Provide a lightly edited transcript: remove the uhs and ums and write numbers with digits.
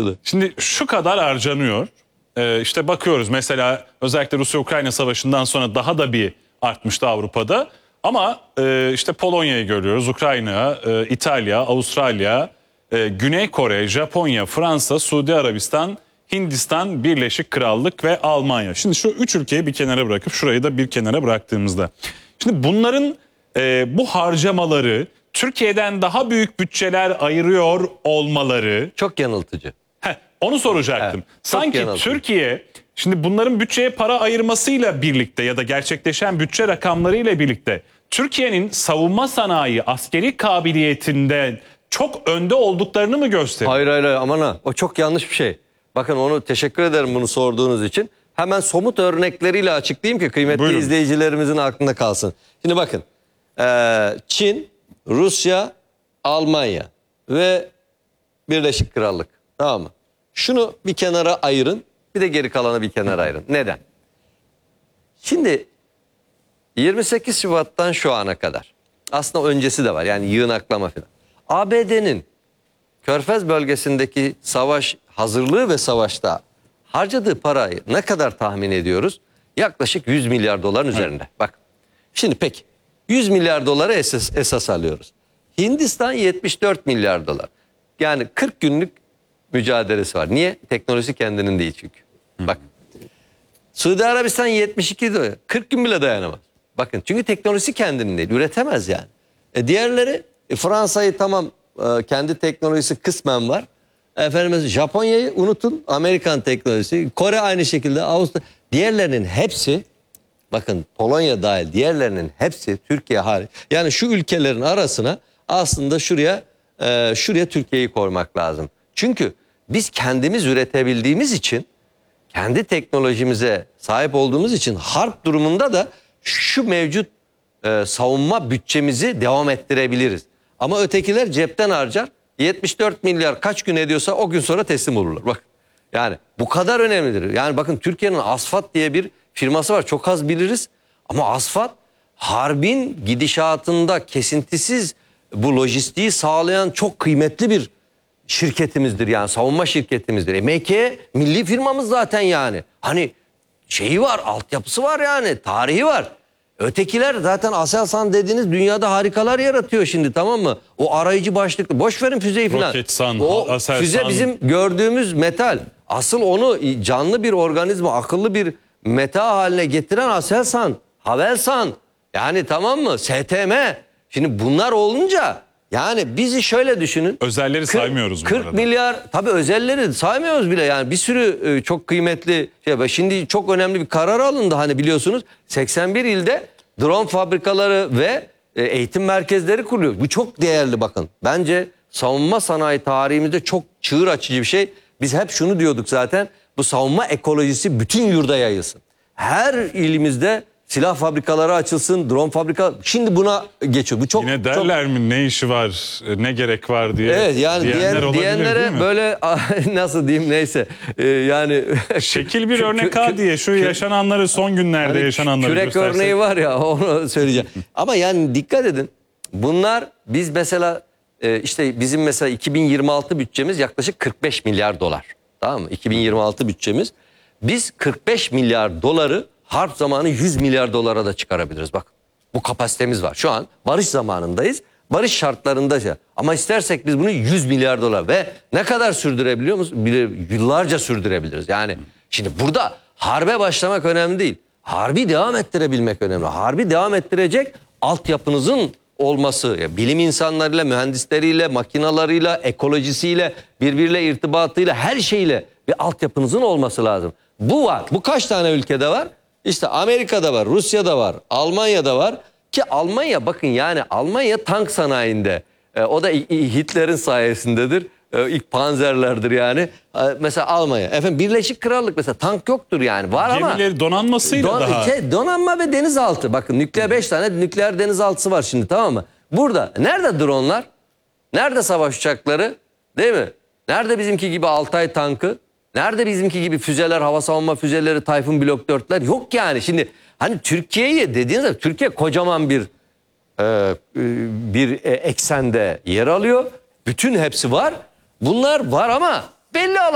sıkıntılı. Şimdi şu kadar harcanıyor. İşte bakıyoruz mesela özellikle Rusya-Ukrayna savaşından sonra daha da bir artmıştı Avrupa'da. Ama işte Polonya'yı görüyoruz, Ukrayna, İtalya, Avustralya, Güney Kore, Japonya, Fransa, Suudi Arabistan, Hindistan, Birleşik Krallık ve Almanya. Şimdi şu üç ülkeyi bir kenara bırakıp şurayı da bir kenara bıraktığımızda. Şimdi bunların bu harcamaları Türkiye'den daha büyük bütçeler ayırıyor olmaları... Çok yanıltıcı. Onu soracaktım. Evet, sanki Türkiye şimdi bunların bütçeye para ayırmasıyla birlikte ya da gerçekleşen bütçe rakamlarıyla birlikte Türkiye'nin savunma sanayi, askeri kabiliyetinden çok önde olduklarını mı gösteriyor? Hayır aman ha, o çok yanlış bir şey. Bakın onu teşekkür ederim bunu sorduğunuz için. Hemen somut örnekleriyle açıklayayım ki kıymetli Buyurun. izleyicilerimizin aklında kalsın. Şimdi bakın Çin, Rusya, Almanya ve Birleşik Krallık, tamam mı? Şunu bir kenara ayırın, bir de geri kalanı bir kenara ayırın. Neden? Şimdi 28 Şubat'tan şu ana kadar, aslında öncesi de var, yani yığınaklama falan. ABD'nin Körfez bölgesindeki savaş hazırlığı ve savaşta harcadığı parayı ne kadar tahmin ediyoruz? Yaklaşık 100 milyar doların üzerinde. Bak şimdi peki 100 milyar doları esas alıyoruz. Hindistan 74 milyar dolar. Yani 40 günlük mücadelesi var. Niye? Teknolojisi kendinin değil çünkü. Bak. Suudi Arabistan 72 dolar. 40 gün bile dayanamaz. Bakın çünkü teknolojisi kendinin değil. Üretemez yani. Diğerleri Fransa'yı tamam kendi teknolojisi kısmen var. Efendim Japonya'yı unutun. Amerikan teknolojisi. Kore aynı şekilde. Avusturya. Diğerlerinin hepsi, bakın Polonya dahil, diğerlerinin hepsi Türkiye hariç. Yani şu ülkelerin arasına aslında şuraya Türkiye'yi koymak lazım. Çünkü biz kendimiz üretebildiğimiz için, kendi teknolojimize sahip olduğumuz için harp durumunda da şu mevcut savunma bütçemizi devam ettirebiliriz. Ama ötekiler cepten harcar. 74 milyar kaç gün ediyorsa o gün sonra teslim olurlar. Bak yani bu kadar önemlidir. Yani bakın Türkiye'nin ASFAD diye bir firması var. Çok az biliriz. Ama ASFAD harbin gidişatında kesintisiz bu lojistiği sağlayan çok kıymetli bir şirketimizdir. Yani savunma şirketimizdir. MK milli firmamız zaten yani. Hani şeyi var, altyapısı var yani, tarihi var. Ötekiler zaten Aselsan dediğiniz dünyada harikalar yaratıyor şimdi, tamam mı? O arayıcı başlıklı. Boş verin füzeyi falan. Roketsan, o Aselsan. füze bizim gördüğümüz metal. Asıl onu canlı bir organizma, akıllı bir meta haline getiren Aselsan, Havelsan. Yani tamam mı? STM. Şimdi bunlar olunca yani bizi şöyle düşünün. Özelleri saymıyoruz bu 40 arada. milyar tabii özelleri saymıyoruz bile yani bir sürü çok kıymetli şey. Şimdi çok önemli bir karar alındı hani biliyorsunuz 81 ilde drone fabrikaları ve eğitim merkezleri kuruluyor. Bu çok değerli bakın. Bence savunma sanayi tarihimizde çok çığır açıcı bir şey. Biz hep şunu diyorduk zaten, bu savunma ekolojisi bütün yurda yayılsın. Her ilimizde silah fabrikaları açılsın, drone fabrika. Şimdi buna geçiyor. Bu çok Yine derler mi ne işi var, ne gerek var diye. Evet yani diyenlere böyle nasıl diyeyim neyse yani. Şekil bir örnek al diye şu yaşananları son günlerde hani yaşananları kürek göstersen. örneği var ya onu söyleyeceğim. Ama yani dikkat edin bunlar biz mesela işte bizim mesela 2026 bütçemiz yaklaşık 45 milyar dolar. Tamam mı? 2026 bütçemiz. Biz 45 milyar doları harp zamanı 100 milyar dolara da çıkarabiliriz. Bak bu kapasitemiz var. Şu an barış zamanındayız. Barış şartlarında. Ama istersek biz bunu 100 milyar dolar ve ne kadar sürdürebiliyor musunuz? Yıllarca sürdürebiliriz. Yani şimdi burada harbe başlamak önemli değil. Harbi devam ettirebilmek önemli. Harbi devam ettirecek altyapınızın olması, bilim insanlarıyla, mühendisleriyle, makinalarıyla, ekolojisiyle, birbiriyle irtibatıyla, her şeyle bir altyapınızın olması lazım. Bu var. Bu kaç tane ülkede var? İşte Amerika'da var, Rusya'da var, Almanya'da var. Ki Almanya bakın yani Almanya tank sanayinde. O da Hitler'in sayesindedir. İlk panzerlerdir yani. Mesela Almanya. Efendim Birleşik Krallık mesela tank yoktur yani. Var ama. Gemileri donanmasıyla daha. Donanma ve denizaltı. Bakın 5 tane nükleer denizaltısı var şimdi, tamam mı? Burada nerede dronlar? Nerede savaş uçakları? Değil mi? Nerede bizimki gibi Altay tankı? Nerede bizimki gibi füzeler, hava savunma füzeleri, Tayfun Blok 4'ler? Yok yani. Şimdi hani Türkiye'yi dediğinizde Türkiye kocaman bir eksende yer alıyor. Bütün hepsi var. Bunlar var ama belli